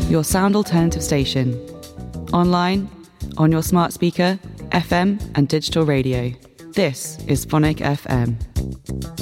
your sound alternative station. Online, on your smart speaker, FM and digital radio. This is Phonic FM.